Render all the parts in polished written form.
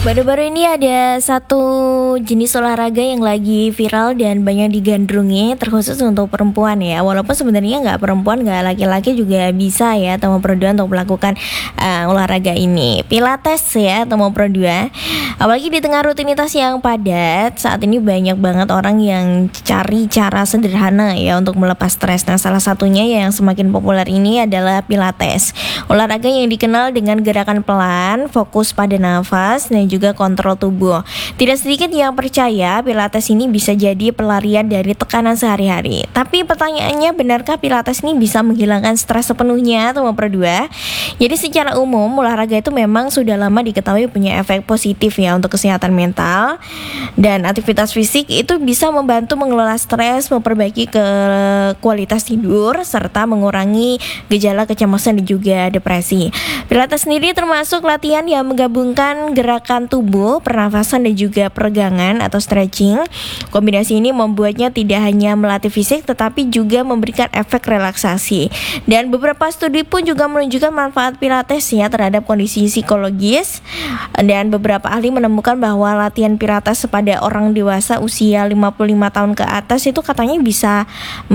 Baru-baru ini ada satu jenis olahraga yang lagi viral dan banyak digandrungi, terkhusus untuk perempuan ya. Walaupun sebenarnya nggak perempuan, nggak laki-laki juga bisa ya atau Pro2 untuk melakukan olahraga ini. Pilates ya atau Pro2. Apalagi di tengah rutinitas yang padat, saat ini banyak banget orang yang cari cara sederhana ya untuk melepas stres. Nah, salah satunya yang semakin populer ini adalah Pilates. Olahraga yang dikenal dengan gerakan pelan, fokus pada nafas, dan juga kontrol tubuh. Tidak sedikit yang percaya Pilates ini bisa jadi pelarian dari tekanan sehari-hari. Tapi pertanyaannya, benarkah Pilates ini bisa menghilangkan stres sepenuhnya atau Pro2? Jadi secara umum olahraga itu memang sudah lama diketahui punya efek positif ya untuk kesehatan mental, dan aktivitas fisik itu bisa membantu mengelola stres, memperbaiki kualitas tidur, serta mengurangi gejala kecemasan dan juga depresi. Pilates sendiri termasuk latihan yang menggabungkan gerakan tubuh, pernafasan dan juga peregangan atau stretching. Kombinasi ini membuatnya tidak hanya melatih fisik tetapi juga memberikan efek relaksasi. Dan beberapa studi pun juga menunjukkan manfaat Pilates ya terhadap kondisi psikologis. Dan beberapa ahli menemukan bahwa latihan Pilates pada orang dewasa usia 55 tahun ke atas itu katanya bisa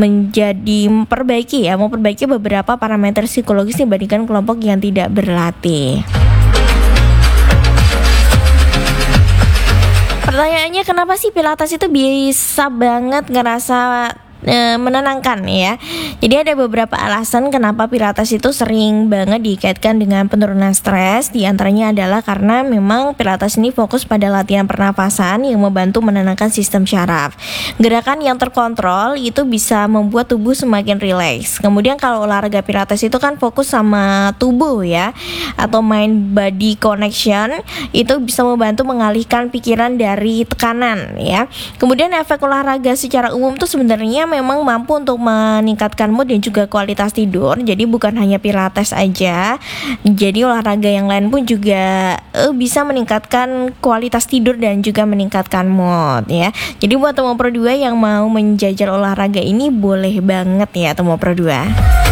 memperbaiki beberapa parameter psikologis dibandingkan kelompok yang tidak berlatih. Pertanyaannya, kenapa sih Pilates itu bisa banget ngerasa menenangkan ya. Jadi ada beberapa alasan kenapa Pilates itu sering banget dikaitkan dengan penurunan stres. Di antaranya adalah karena memang Pilates ini fokus pada latihan pernafasan yang membantu menenangkan sistem syaraf. Gerakan yang terkontrol itu bisa membuat tubuh semakin rileks. Kemudian kalau olahraga Pilates itu kan fokus sama tubuh ya, atau mind body connection, itu bisa membantu mengalihkan pikiran dari tekanan ya. Kemudian efek olahraga secara umum tuh sebenarnya memang mampu untuk meningkatkan mood dan juga kualitas tidur. Jadi bukan hanya Pilates aja, jadi olahraga yang lain pun juga bisa meningkatkan kualitas tidur dan juga meningkatkan mood ya. Jadi buat teman Pro2 yang mau menjajal olahraga ini boleh banget ya teman Pro2.